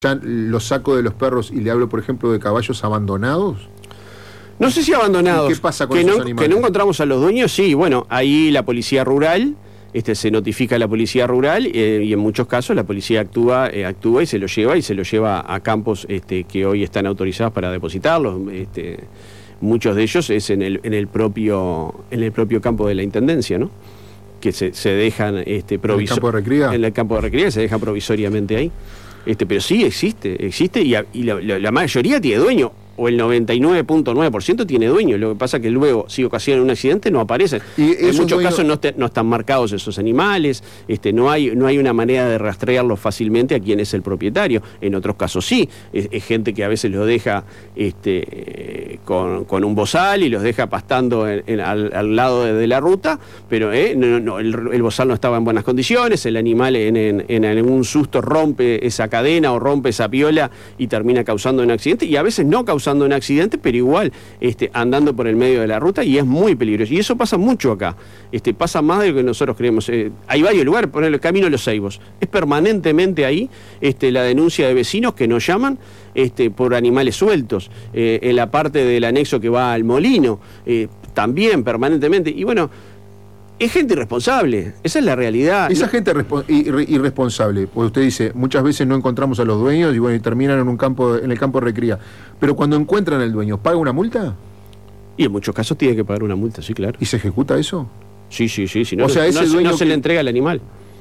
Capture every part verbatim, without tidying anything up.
ya los saco de los perros y le hablo, por ejemplo, de caballos abandonados? No sé si abandonados. ¿Y qué pasa con que esos no, animales? Que no encontramos a los dueños, sí. Bueno, ahí la policía rural, este, se notifica a la policía rural eh, y en muchos casos la policía actúa, eh, actúa y se lo lleva y se lo lleva a campos este, que hoy están autorizados para depositarlos. Este, muchos de ellos es en el, en el propio, en el propio campo de la intendencia, ¿no? Que se, se dejan este, provisor- ¿En el campo de recría? En el campo de recría se dejan provisoriamente ahí. Este, pero sí existe, existe y, a, y la, la, la mayoría tiene dueño, o el noventa y nueve punto nueve por ciento tiene dueño. Lo que pasa es que luego, si ocasiona un accidente, no aparecen. Y en muchos dueños... casos no, te, no están marcados esos animales, este, no hay, no hay una manera de rastrearlos fácilmente a quién es el propietario. En otros casos sí, es, es gente que a veces los deja este, eh, con, con un bozal y los deja pastando en, en, al, al lado de, de la ruta, pero eh, no, no, el, el bozal no estaba en buenas condiciones, el animal en, en, en algún susto rompe esa cadena o rompe esa piola y termina causando un accidente, y a veces no causando un accidente, pero igual este, andando por el medio de la ruta, y es muy peligroso. Y eso pasa mucho acá, este, pasa más de lo que nosotros creemos. Eh, hay varios lugares, por ejemplo, el Camino de los Ceibos, es permanentemente ahí este, la denuncia de vecinos que nos llaman este, por animales sueltos. Eh, en la parte del anexo que va al molino, eh, también permanentemente. Y bueno, es gente irresponsable, esa es la realidad. Esa no. gente irre irresponsable, porque usted dice, muchas veces no encontramos a los dueños y bueno, y terminan en un campo, en el campo de recría. Pero cuando encuentran al dueño, ¿paga una multa? Y en muchos casos tiene que pagar una multa, sí, claro. ¿Y se ejecuta eso? Sí, sí, sí, si no, O sea, no, ese no, dueño no se que... le entrega al animal.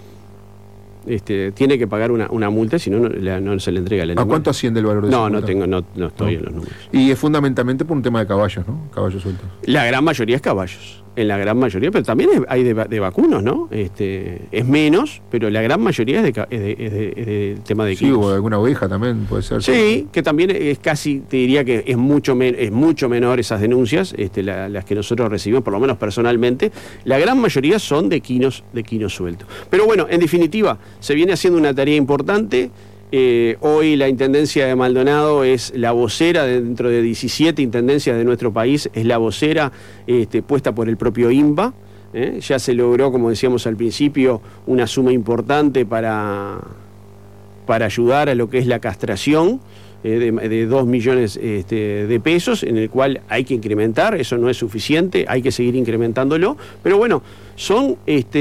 Este, tiene que pagar una, una multa, si no, no, no se le entrega al animal. ¿A cuánto asciende el valor de no, esa no multa? tengo, no, no estoy no. en los números. Y es fundamentalmente por un tema de caballos, ¿no? Caballos sueltos. La gran mayoría es caballos. En la gran mayoría, pero también es, hay de, de vacunos, ¿no? Este, es menos, pero la gran mayoría es de, es de, es de, es de tema de equinos. Sí, o alguna oveja también puede ser. Sí, que también es casi, te diría que es mucho, men es mucho menor esas denuncias, este, la, las que nosotros recibimos, por lo menos personalmente. La gran mayoría son de equinos, de equinos sueltos. Pero bueno, en definitiva, se viene haciendo una tarea importante. Eh, hoy la Intendencia de Maldonado es la vocera dentro de diecisiete intendencias de nuestro país, es la vocera este, puesta por el propio I N V A. ¿eh? Ya se logró, como decíamos al principio, una suma importante para, para ayudar a lo que es la castración, eh, de, de dos millones este, de pesos, en el cual hay que incrementar, eso no es suficiente, hay que seguir incrementándolo, pero bueno, son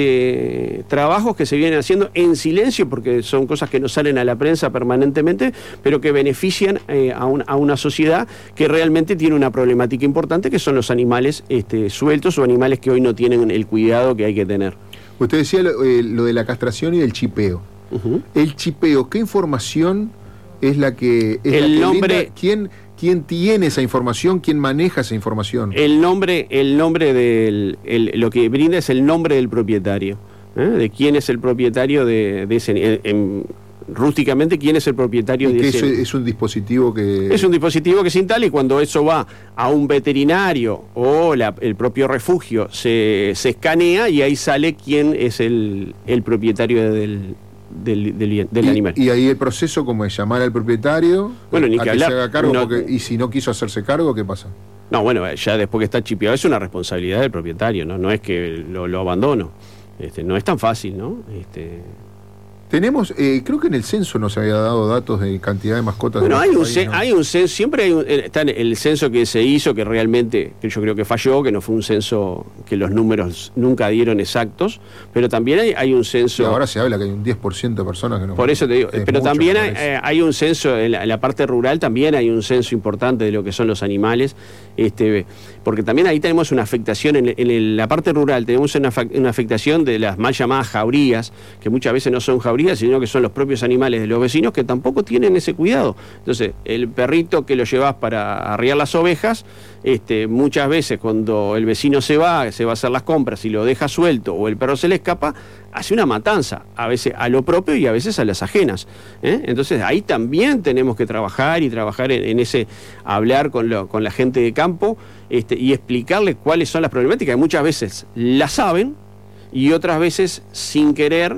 este, trabajos que se vienen haciendo en silencio, porque son cosas que no salen a la prensa permanentemente, pero que benefician eh, a, un, a una sociedad que realmente tiene una problemática importante, que son los animales este, sueltos o animales que hoy no tienen el cuidado que hay que tener. Usted decía lo, eh, lo de la castración y del chipeo. Uh-huh. El chipeo, ¿qué información es la que... Es el la que nombre... linda? ¿Quién... ¿Quién tiene esa información? ¿Quién maneja esa información? El nombre, el nombre del, el, lo que brinda es el nombre del propietario, ¿eh? De quién es el propietario de, de ese, en, en, rústicamente, quién es el propietario ¿Y de que ese. Eso es un dispositivo que... Es un dispositivo que se instala, y cuando eso va a un veterinario o la, el propio refugio se, se escanea, y ahí sale quién es el, el propietario del... del, del, del y, animal. Y ahí el proceso, como es llamar al propietario, bueno, ni a que, que hablar, se haga cargo, no, porque, y si no quiso hacerse cargo, ¿qué pasa? No, bueno, ya después que está chipeado es una responsabilidad del propietario, no, no es que lo, lo abandono, este, no es tan fácil, ¿no? Este... Tenemos, eh, creo que en el censo nos había dado datos de cantidad de mascotas. Bueno, de hay un, país, ¿no? hay un censo, siempre hay un, está el censo que se hizo, que realmente, que yo creo que falló, que no fue un censo que los números nunca dieron exactos, pero también hay, hay un censo... Y ahora se habla que hay un diez por ciento de personas que no... Por eso te digo, pero mucho, también hay, eh, hay un censo, en la, en la parte rural también hay un censo importante de lo que son los animales, este, porque también ahí tenemos una afectación, en, en el, la parte rural tenemos una, una afectación de las mal llamadas jaurías, que muchas veces no son jaurías, sino que son los propios animales de los vecinos, que tampoco tienen ese cuidado. Entonces, el perrito que lo llevas para arriar las ovejas, este, muchas veces cuando el vecino se va, se va a hacer las compras y lo deja suelto, o el perro se le escapa, hace una matanza, a veces a lo propio y a veces a las ajenas, ¿eh? Entonces ahí también tenemos que trabajar y trabajar en, en ese, hablar con, lo, con la gente de campo, este, y explicarle cuáles son las problemáticas, que muchas veces las saben y otras veces sin querer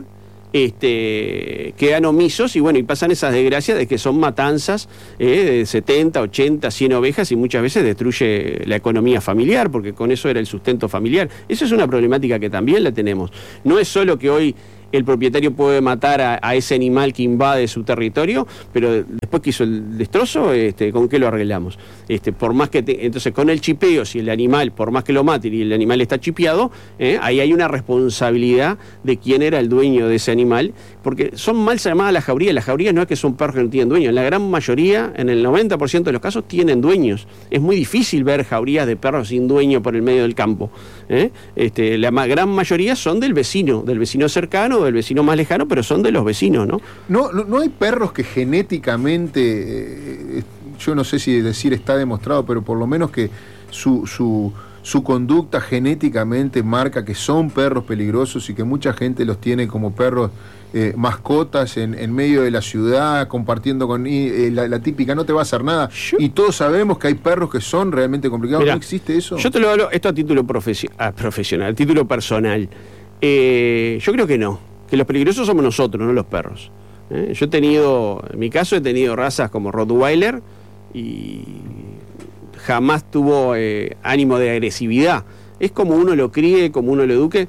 Este, quedan omisos, y bueno, y pasan esas desgracias de que son matanzas eh, de setenta, ochenta, cien ovejas, y muchas veces destruye la economía familiar, porque con eso era el sustento familiar. Eso es una problemática que también la tenemos. No es solo que hoy el propietario puede matar a, a ese animal que invade su territorio, pero después que hizo el destrozo, este, ¿con qué lo arreglamos? Este, por más que te, entonces con el chipeo, si el animal, por más que lo maten y el animal está chipeado, eh, ahí hay una responsabilidad de quién era el dueño de ese animal, porque son mal llamadas las jaurías. Las jaurías no es que son perros que no tienen dueño, en la gran mayoría, en el noventa por ciento de los casos, tienen dueños. Es muy difícil ver jaurías de perros sin dueño por el medio del campo. ¿eh? Este, la ma- gran mayoría son del vecino, del vecino cercano, del vecino más lejano, pero son de los vecinos, ¿no? No, no, no hay perros que genéticamente, eh, yo no sé si decir está demostrado, pero por lo menos que su, su, su conducta genéticamente marca que son perros peligrosos y que mucha gente los tiene como perros eh, mascotas en, en medio de la ciudad, compartiendo con eh, la, la típica no te va a hacer nada. Yo, y todos sabemos que hay perros que son realmente complicados. Mirá, ¿no existe eso? Yo te lo hablo, esto a título profesi- ah, profesional, a título personal. Eh, yo creo que no. Que los peligrosos somos nosotros, no los perros. ¿eh? Yo he tenido, en mi caso he tenido razas como Rottweiler y jamás tuvo eh, ánimo de agresividad. Es como uno lo críe, como uno lo eduque.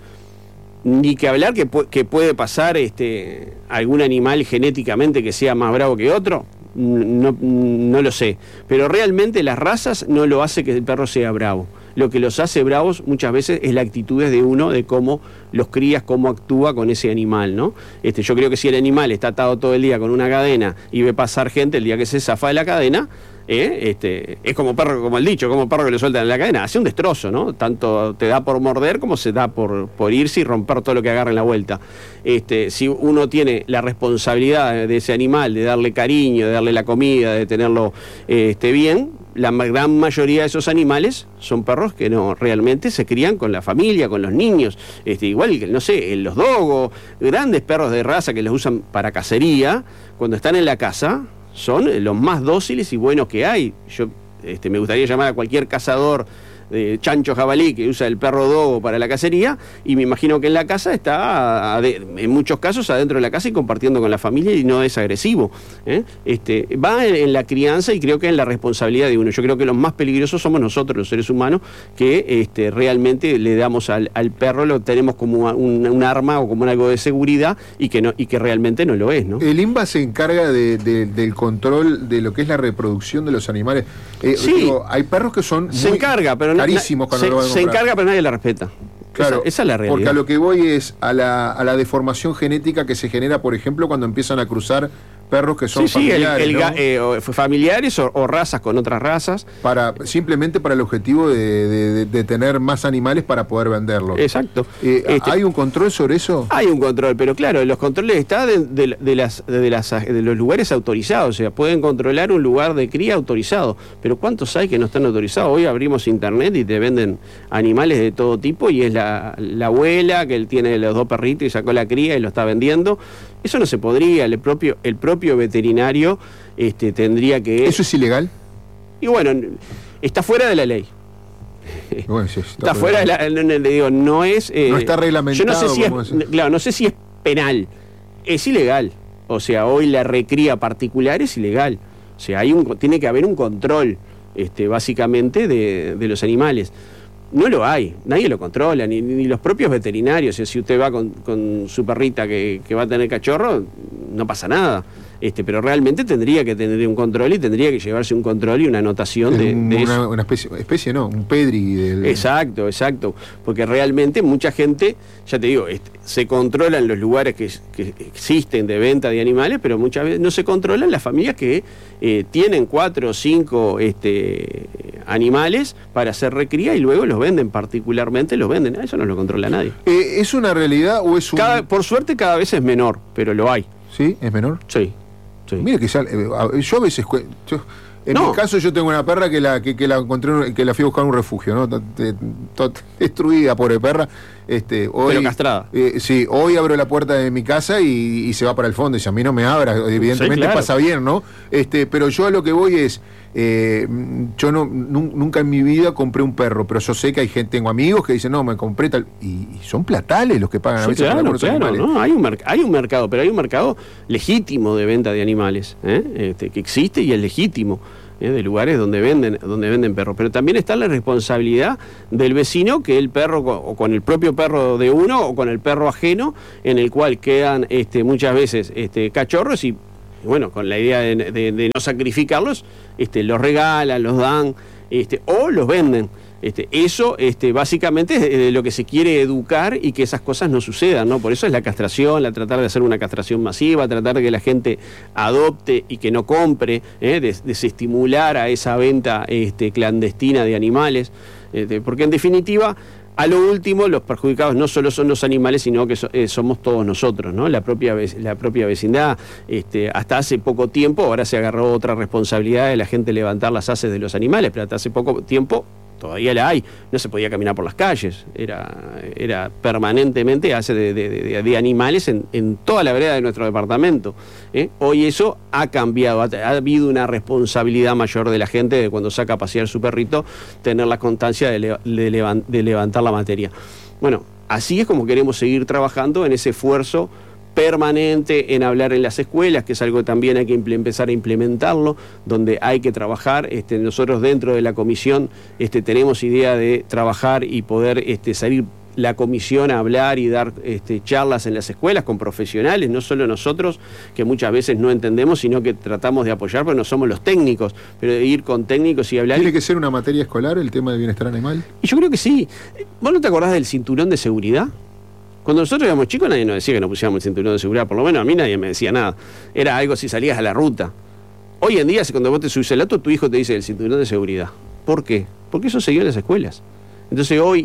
Ni que hablar que, pu- que puede pasar este, algún animal genéticamente que sea más bravo que otro. No, no lo sé. Pero realmente las razas no lo hace que el perro sea bravo. Lo que los hace bravos muchas veces es la actitud de uno, de cómo los crías, cómo actúa con ese animal, ¿no? Este, yo creo que si el animal está atado todo el día con una cadena y ve pasar gente, el día que se zafa de la cadena, eh, este, es como perro, como el dicho, como perro que le sueltan en la cadena, hace un destrozo, ¿no? Tanto te da por morder como se da por, por irse y romper todo lo que agarra en la vuelta. Este, si uno tiene la responsabilidad de ese animal, de darle cariño, de darle la comida, de tenerlo eh, este, bien, la gran mayoría de esos animales son perros que no realmente se crían con la familia, con los niños, este, igual que, no sé, los dogos, grandes perros de raza que los usan para cacería, cuando están en la casa, son los más dóciles y buenos que hay. Yo este, me gustaría llamar a cualquier cazador de chancho jabalí que usa el perro dogo para la cacería, y me imagino que en la casa está, en muchos casos, adentro de la casa y compartiendo con la familia, y no es agresivo. ¿eh? Este, va en, en la crianza y creo que en la responsabilidad de uno. Yo creo que los más peligrosos somos nosotros, los seres humanos, que este, realmente le damos al, al perro, lo tenemos como un, un arma o como algo de seguridad, y que, no, y que realmente no lo es, ¿no? El INBA se encarga de, de, del control de lo que es la reproducción de los animales. Eh, sí, digo, hay perros que son muy se encarga, pero no, carísimos cuando se, lo van a se comprar. encarga, pero nadie la respeta. Claro, esa, esa es la realidad. Porque a lo que voy es a la, a la deformación genética que se genera, por ejemplo, cuando empiezan a cruzar perros que son sí, sí, familiares, el, el, ¿no? eh, o familiares o, o razas con otras razas. Para, simplemente para el objetivo de, de, de tener más animales para poder venderlos. Exacto. Eh, este, ¿Hay un control sobre eso? Hay un control, pero claro, los controles están de, de, de, las, de, las, de los lugares autorizados, o sea, pueden controlar un lugar de cría autorizado, pero ¿cuántos hay que no están autorizados? Hoy abrimos internet y te venden animales de todo tipo, y es la, la abuela que él tiene los dos perritos y sacó la cría y lo está vendiendo. Eso no se podría, el propio, el propio veterinario este, tendría que... ¿Eso es ilegal? Y bueno, está fuera de la ley. Bueno, sí, está, está fuera de la no, no, digo, no es... Eh, no está reglamentado. Yo no sé si es, claro, no sé si es penal, es ilegal. O sea, hoy la recría particular es ilegal. O sea, hay un, tiene que haber un control, este, básicamente, de, de los animales. No lo hay, nadie lo controla, ni, ni los propios veterinarios. O sea, si usted va con, con su perrita que, que va a tener cachorro, no pasa nada. Este, pero realmente tendría que tener un control, y tendría que llevarse un control y una anotación de, un, de una, eso. Una especie, especie no, un pedri. Del... Exacto, exacto. Porque realmente mucha gente, ya te digo, este, se controlan los lugares que, que existen de venta de animales, pero muchas veces no se controlan las familias que eh, tienen cuatro o cinco este, animales para hacer recría y luego los venden, particularmente los venden. Eso no lo controla nadie. Eh, ¿Es una realidad o es un...? Cada, por suerte cada vez es menor, pero lo hay. ¿Sí? ¿Es menor? Sí. Sí. Mira que ya, yo a veces, yo, en no. mi caso yo tengo una perra que la que, que la encontré, que la fui a buscar a un refugio, ¿no? Toda destruida, pobre perra. Este, hoy, pero castrada. Eh, sí, hoy abro la puerta de mi casa y, y se va para el fondo. Y dice, a mí no me abra, evidentemente sí, claro. Pasa bien, ¿no? Este, pero yo a lo que voy es, eh, yo no nunca en mi vida compré un perro, pero yo sé que hay gente, tengo amigos que dicen, no, me compré tal, y, y son platales los que pagan sí, a veces claro, por los claro, animales. ¿no? Hay un, hay un mercado, pero hay un mercado legítimo de venta de animales, ¿eh? este, que existe y es legítimo. ¿eh? De lugares donde venden, donde venden perros. Pero también está la responsabilidad del vecino, que el perro, o con el propio perro de uno, o con el perro ajeno, en el cual quedan este, muchas veces este, cachorros y, bueno, con la idea de, de, de no sacrificarlos, este, los regalan, los dan, este, o los venden. Este, eso este, básicamente es de lo que se quiere educar y que esas cosas no sucedan, ¿no? Por eso es la castración, la tratar de hacer una castración masiva, tratar de que la gente adopte y que no compre, ¿eh? Des, desestimular a esa venta este, clandestina de animales, este, porque en definitiva, a lo último, los perjudicados no solo son los animales, sino que so, eh, somos todos nosotros, ¿no? La propia, la propia vecindad. Este, hasta hace poco tiempo, ahora se agarró otra responsabilidad de la gente levantar las haces de los animales, pero hasta hace poco tiempo todavía la hay, no se podía caminar por las calles, era, era permanentemente hace de, de, de, de animales en, en toda la vereda de nuestro departamento. ¿eh? Hoy eso ha cambiado, ha, ha habido una responsabilidad mayor de la gente de cuando saca a pasear su perrito, tener la constancia de, le, de, levan, de levantar la materia. Bueno, así es como queremos seguir trabajando en ese esfuerzo permanente en hablar en las escuelas, que es algo que también hay que empezar a implementarlo, donde hay que trabajar. Este, nosotros dentro de la comisión este, tenemos idea de trabajar y poder este, salir la comisión a hablar y dar este, charlas en las escuelas con profesionales, no solo nosotros, que muchas veces no entendemos, sino que tratamos de apoyar, porque no somos los técnicos, pero de ir con técnicos y hablar. ¿Tiene que ser una materia escolar el tema del bienestar animal? Y yo creo que sí. ¿Vos no te acordás del cinturón de seguridad? Cuando nosotros éramos chicos nadie nos decía que no pusiéramos el cinturón de seguridad, por lo menos a mí nadie me decía nada. Era algo si salías a la ruta. Hoy en día, cuando vos te subís al auto, tu hijo te dice el cinturón de seguridad. ¿Por qué? Porque eso se dio en las escuelas. Entonces hoy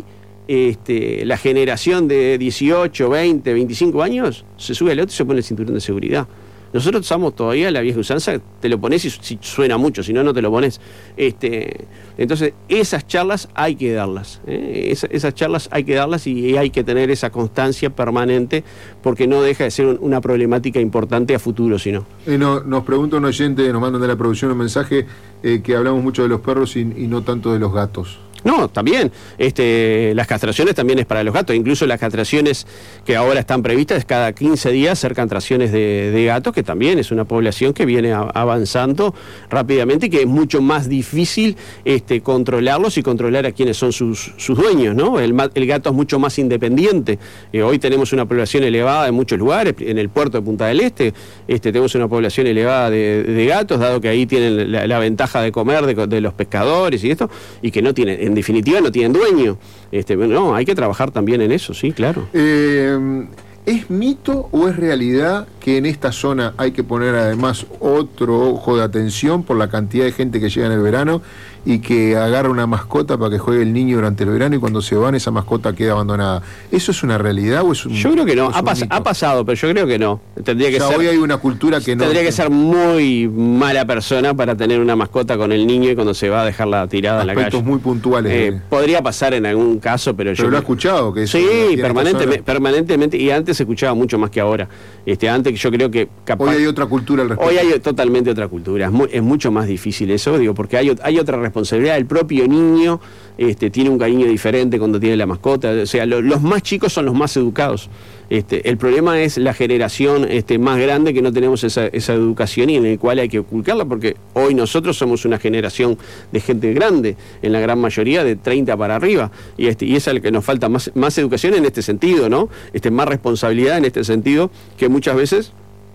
este, la generación de dieciocho, veinte, veinticinco años se sube al auto y se pone el cinturón de seguridad. Nosotros usamos todavía la vieja usanza, te lo pones y si suena mucho, si no, no te lo pones. Este, entonces, esas charlas hay que darlas, ¿eh? Esa, esas charlas hay que darlas y hay que tener esa constancia permanente, porque no deja de ser un, una problemática importante a futuro, sino. Eh, no, nos pregunta un oyente, nos mandan de la producción un mensaje, eh, que hablamos mucho de los perros y, y no tanto de los gatos. No, también, este, las castraciones también es para los gatos, incluso las castraciones que ahora están previstas, cada quince días hacer castraciones de, de gatos, que también es una población que viene a, avanzando rápidamente y que es mucho más difícil este, controlarlos y controlar a quienes son sus, sus dueños, ¿no? El, el gato es mucho más independiente. Eh, hoy tenemos una población elevada en muchos lugares, en el puerto de Punta del Este, este tenemos una población elevada de, de gatos, dado que ahí tienen la, la ventaja de comer de, de los pescadores y esto, y que no tienen, en definitiva no tienen dueño. Este, no, hay que trabajar también en eso, sí, claro. Eh, ¿Es mito o es realidad que en esta zona hay que poner además otro ojo de atención por la cantidad de gente que llega en el verano y que agarra una mascota para que juegue el niño durante el verano y cuando se van esa mascota queda abandonada? ¿Eso es una realidad o es un Yo creo que no, ha, pas mito? ha pasado, pero yo creo que no. Tendría que o sea, ser, hoy hay una cultura que no... Tendría que ser muy mala persona para tener una mascota con el niño y cuando se va a dejarla tirada en la calle. Aspectos muy puntuales. Eh, de... Podría pasar en algún caso, pero, pero yo... lo he escuchado. Que sí, permanentemente, permanentemente, y antes se escuchaba mucho más que ahora. Este, antes yo creo que capaz... Hoy hay otra cultura al respecto. Hoy hay totalmente otra cultura, es, muy, es mucho más difícil eso, digo, porque hay, hay otra responsabilidad. El propio niño este, tiene un cariño diferente cuando tiene la mascota, o sea, lo, los más chicos son los más educados. Este, el problema es la generación este, más grande que no tenemos esa, esa educación y en el cual hay que ocultarla, porque hoy nosotros somos una generación de gente grande, en la gran mayoría de treinta para arriba, y, este, y es al que nos falta más, más educación en este sentido, ¿no? Este, más responsabilidad en este sentido, que muchas veces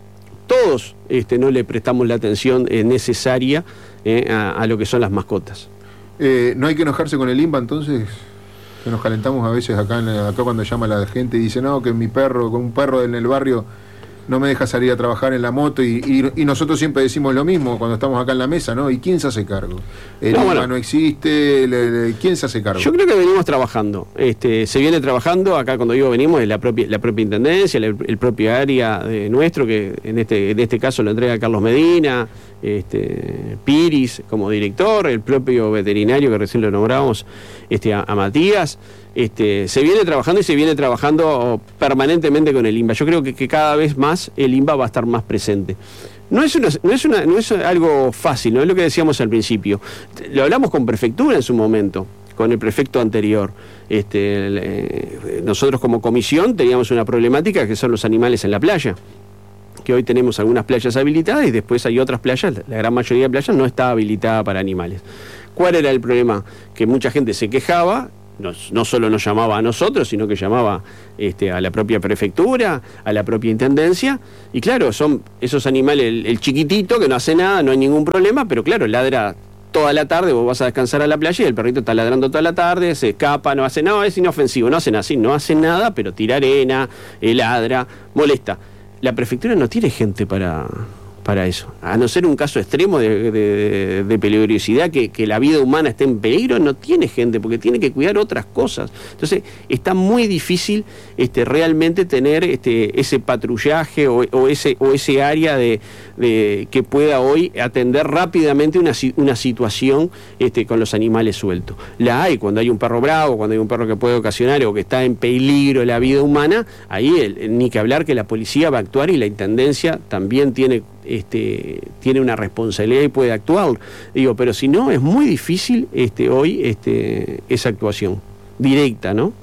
todos este, no le prestamos la atención eh, necesaria eh, a, a lo que son las mascotas. Eh, ¿No hay que enojarse con el INBA entonces? Que nos calentamos a veces acá, en, acá cuando llama la gente y dice, no, que mi perro, con un perro en el barrio no me deja salir a trabajar en la moto y, y, y nosotros siempre decimos lo mismo cuando estamos acá en la mesa, ¿no? ¿Y quién se hace cargo? El no, INBA bueno, no existe, le, le, ¿quién se hace cargo? Yo creo que venimos trabajando, este, se viene trabajando, acá cuando digo venimos es la propia, la propia intendencia, el, el propio área de nuestro, que en este, en este caso lo entrega Carlos Medina, este, Piris como director, el propio veterinario que recién lo nombramos, este, a, a Matías. Este, se viene trabajando y se viene trabajando permanentemente con el INBA. Yo creo que, que cada vez más el INBA va a estar más presente. No es, una, no, es una, no es algo fácil, no es lo que decíamos al principio. Lo hablamos con prefectura en su momento, con el prefecto anterior. Este, eh, nosotros como comisión teníamos una problemática que son los animales en la playa. que hoy tenemos algunas playas habilitadas y después hay otras playas, la gran mayoría de playas no está habilitada para animales. ¿Cuál era el problema? Que mucha gente se quejaba, no, no solo nos llamaba a nosotros, sino que llamaba este, a la propia prefectura, a la propia intendencia, y claro, son esos animales, el, el chiquitito que no hace nada, no hay ningún problema, pero claro, ladra toda la tarde, vos vas a descansar a la playa y el perrito está ladrando toda la tarde, se escapa, no hace nada, es inofensivo, no hacen así, no hace nada, pero tira arena, ladra, molesta. La prefectura no tiene gente para... para eso, a no ser un caso extremo de, de, de peligrosidad, que, que la vida humana esté en peligro, no tiene gente, porque tiene que cuidar otras cosas. Entonces, está muy difícil este, realmente tener este, ese patrullaje o, o, ese, o ese área de, de, que pueda hoy atender rápidamente una, una situación este, con los animales sueltos. La hay cuando hay un perro bravo, cuando hay un perro que puede ocasionar o que está en peligro la vida humana, ahí el, el, ni que hablar que la policía va a actuar y la intendencia también tiene Este, tiene una responsabilidad y puede actuar. Digo, pero si no, es muy difícil este, hoy este, esa actuación directa, ¿no?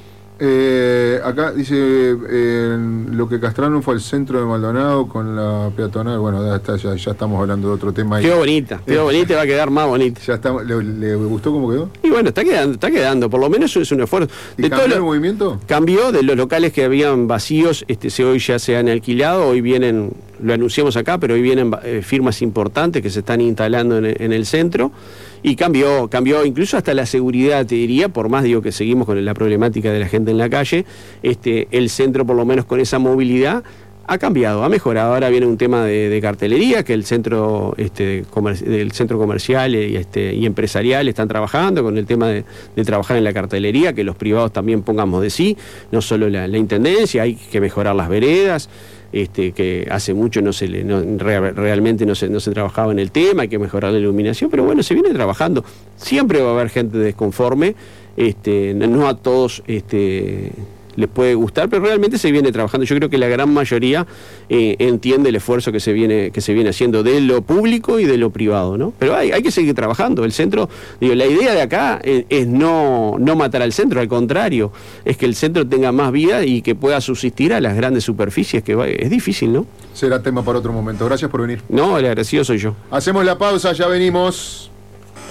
Eh, acá dice, eh, lo que castraron fue el centro de Maldonado con la peatonal. Bueno, ya, está, ya, ya estamos hablando de otro tema. Quedó bonita, quedó bonita y va a quedar más bonita. Ya está, ¿le, ¿Le gustó cómo quedó? Y bueno, está quedando, está quedando, por lo menos eso es un esfuerzo. ¿Y de cambió todo el lo, movimiento? Cambió de los locales que habían vacíos, este, se, hoy ya se han alquilado, hoy vienen, lo anunciamos acá, pero hoy vienen eh, firmas importantes que se están instalando en, en el centro. Y cambió, cambió incluso hasta la seguridad, te diría, por más digo que seguimos con la problemática de la gente en la calle, este, el centro por lo menos con esa movilidad ha cambiado, ha mejorado. Ahora viene un tema de, de cartelería, que el centro, este, comer, del centro comercial y, este, y empresarial están trabajando con el tema de, de trabajar en la cartelería, que los privados también pongamos de sí, no solo la, la intendencia, hay que mejorar las veredas. Este, que hace mucho no se le, no, re, realmente no se, no se trabajaba en el tema, hay que mejorar la iluminación, pero bueno, se viene trabajando. Siempre va a haber gente desconforme, este, no a todos este, les puede gustar, pero realmente se viene trabajando. Yo creo que la gran mayoría eh, entiende el esfuerzo que se viene que se viene haciendo de lo público y de lo privado, ¿no? Pero hay, hay que seguir trabajando. El centro, digo, la idea de acá es, es no, no matar al centro, al contrario, es que el centro tenga más vida y que pueda subsistir a las grandes superficies, que va, es difícil, ¿no? Será tema para otro momento. Gracias por venir. No, el agradecido soy yo. Hacemos la pausa, ya venimos.